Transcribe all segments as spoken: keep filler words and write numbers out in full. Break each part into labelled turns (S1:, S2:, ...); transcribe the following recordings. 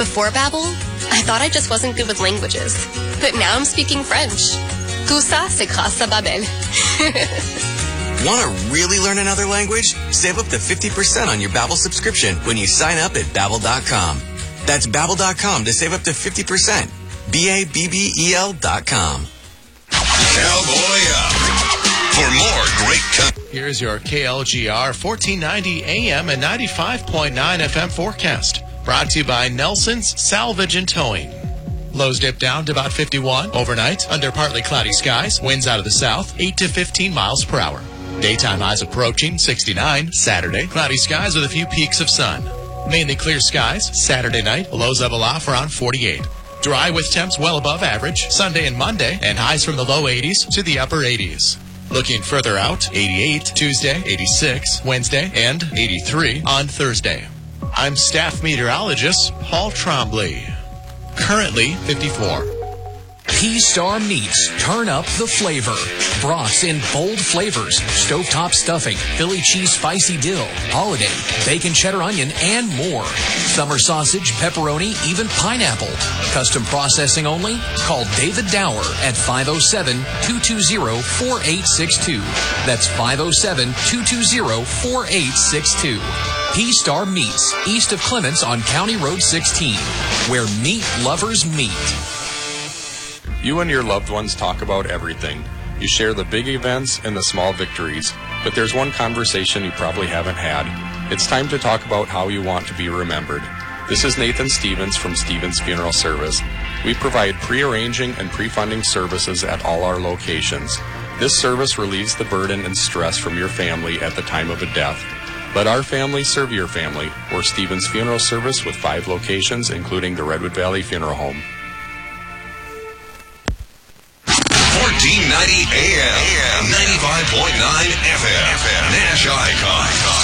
S1: Before Babbel, I thought I just wasn't good with languages. But now I'm speaking French. Tout ça, c'est grâce à Babbel.
S2: Want to really learn another language? Save up to fifty percent on your Babbel subscription when you sign up at Babbel dot com. That's Babbel dot com to save up to fifty percent. B A B B E L dot com.
S3: Cowboy Up. For more great... Co-
S4: Here's your K L G R fourteen ninety A M and ninety-five point nine F M forecast. Brought to you by Nelson's Salvage and Towing. Lows dip down to about fifty-one overnight under partly cloudy skies. Winds out of the south, eight to fifteen miles per hour. Daytime highs approaching sixty-nine. Saturday, cloudy skies with a few peaks of sun. Mainly clear skies. Saturday night, lows level off around forty-eight. Dry with temps well above average. Sunday and Monday, and highs from the low eighties to the upper eighties. Looking further out, eighty-eight Tuesday, eighty-six Wednesday, and eighty-three on Thursday. I'm staff meteorologist Paul Trombley. Currently fifty-four.
S5: P-Star Meats. Turn up the flavor. Brats in bold flavors. Stovetop stuffing, Philly cheese spicy dill, holiday, bacon cheddar onion, and more. Summer sausage, pepperoni, even pineapple. Custom processing only? Call David Dower at five oh seven, two two zero, four eight six two. That's five oh seven, two two zero, four eight six two. P-Star Meats, east of Clements on County Road sixteen, where meat lovers meet.
S6: You and your loved ones talk about everything. You share the big events and the small victories, but there's one conversation you probably haven't had. It's time to talk about how you want to be remembered. This is Nathan Stevens from Stevens Funeral Service. We provide pre-arranging and pre-funding services at all our locations. This service relieves the burden and stress from your family at the time of a death. Let our family serve your family. We're Stevens Funeral Service with five locations, including the Redwood Valley Funeral Home.
S3: fourteen ninety A M, ninety-five point nine F M, Nash Icon.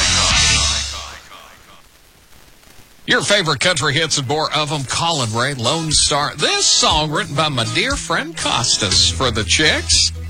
S7: Your favorite country hits and more of them. Colin Ray, Lone Star. This song written by my dear friend Costas for the Chicks.